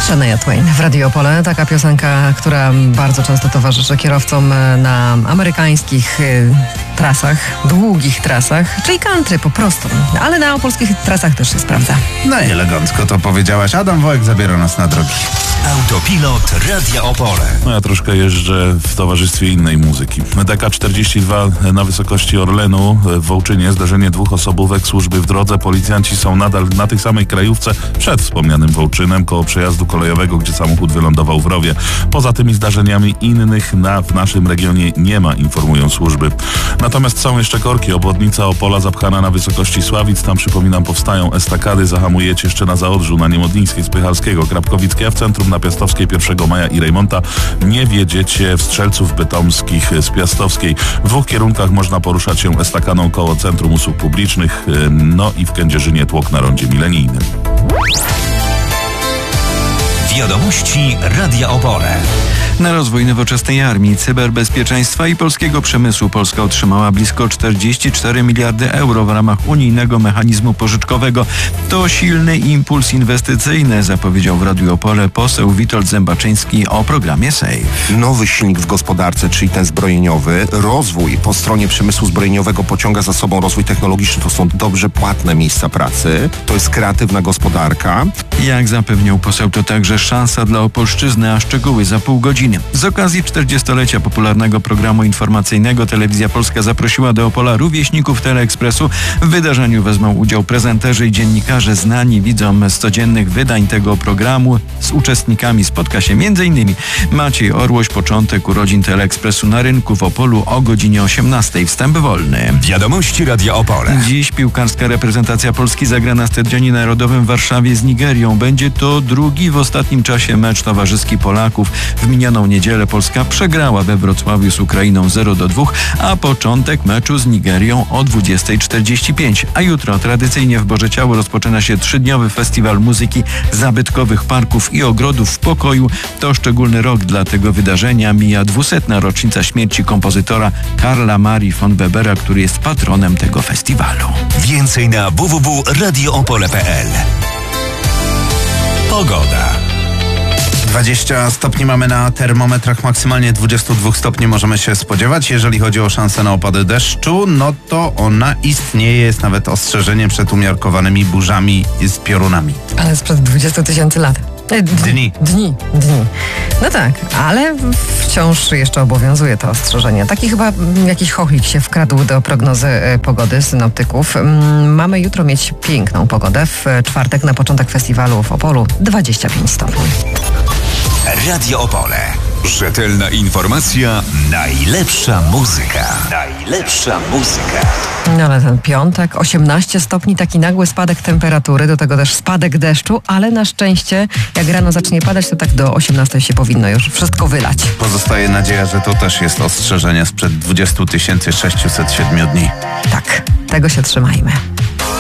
Shania Twain w Radio Opole. Taka piosenka, która bardzo często towarzyszy kierowcom na amerykańskich trasach, długich trasach, czyli country po prostu. Ale na opolskich trasach też się sprawdza. No i elegancko to powiedziałaś. Adam Wołek zabiera nas na drogi. Autopilot Radia Opole. No ja troszkę jeżdżę w towarzystwie innej muzyki. DK42 na wysokości Orlenu w Wołczynie. Zdarzenie 2 osobówek, służby w drodze. Policjanci są nadal na tej samej krajówce przed wspomnianym Wołczynem, koło przejazdu kolejowego, gdzie samochód wylądował w rowie. Poza tymi zdarzeniami innych w naszym regionie nie ma, informują służby. Natomiast są jeszcze korki. Obwodnica Opola zapchana na wysokości Sławic. Tam, przypominam, powstają estakady. Zahamujecie jeszcze na Zaodrzu, na Niemodlińskiej, Spychalskiego, Krapkowickiej, a w centrum na Piastowskiej 1 Maja i Rejmonta nie wjedziecie w Strzelców Bytomskich z Piastowskiej. W 2 kierunkach można poruszać się estakadą koło Centrum Usług Publicznych, no i w Kędzierzynie tłok na rondzie milenijnym. Wiadomości Radia Opole. Na rozwój nowoczesnej armii, cyberbezpieczeństwa i polskiego przemysłu Polska otrzymała blisko 44 miliardy euro w ramach unijnego mechanizmu pożyczkowego. To silny impuls inwestycyjny, zapowiedział w Radiu Opole poseł Witold Zębaczyński o programie SAFE. Nowy silnik w gospodarce, czyli ten zbrojeniowy, rozwój po stronie przemysłu zbrojeniowego pociąga za sobą rozwój technologiczny. To są dobrze płatne miejsca pracy, to jest kreatywna gospodarka. Jak zapewniał poseł, to także szansa dla Opolszczyzny, a szczegóły za pół godziny. Z okazji 40-lecia popularnego programu informacyjnego Telewizja Polska zaprosiła do Opola rówieśników Teleekspresu. W wydarzeniu wezmą udział prezenterzy i dziennikarze znani widzom z codziennych wydań tego programu. Z uczestnikami spotka się m.in. Maciej Orłoś. Początek urodzin Teleekspresu na rynku w Opolu o godzinie 18:00. Wstęp wolny. Wiadomości Radia Opole. Dziś piłkarska reprezentacja Polski zagra na Stadionie Narodowym w Warszawie z Nigerią. Będzie to drugi w ostatnim czasie mecz towarzyski Polaków. W minioną niedzielę Polska przegrała we Wrocławiu z Ukrainą 0-2, a początek meczu z Nigerią o 20:45. A jutro tradycyjnie w Boże Ciało rozpoczyna się 3-dniowy festiwal muzyki, zabytkowych parków i ogrodów w pokoju. To szczególny rok dla tego wydarzenia. Mija 200. rocznica śmierci kompozytora Karla Marii von Webera, który jest patronem tego festiwalu. Więcej na www.radioopole.pl. Pogoda. 20 stopni mamy na termometrach, maksymalnie 22 stopni możemy się spodziewać. Jeżeli chodzi o szansę na opady deszczu, no to ona istnieje, jest nawet ostrzeżenie przed umiarkowanymi burzami z piorunami. Ale sprzed 20 000 lat. Dni. No tak, ale wciąż jeszcze obowiązuje to ostrzeżenie. Taki chyba jakiś chochlik się wkradł do prognozy pogody synoptyków. Mamy jutro mieć piękną pogodę. W czwartek na początek festiwalu w Opolu 25 stopni. Radio Opole. Rzetelna informacja, najlepsza muzyka. Najlepsza muzyka. No ale ten piątek, 18 stopni, taki nagły spadek temperatury, do tego też spadek deszczu, ale na szczęście jak rano zacznie padać, to tak do 18 się powinno już wszystko wylać. Pozostaje nadzieja, że to też jest ostrzeżenie sprzed 20 607 dni. Tak, tego się trzymajmy.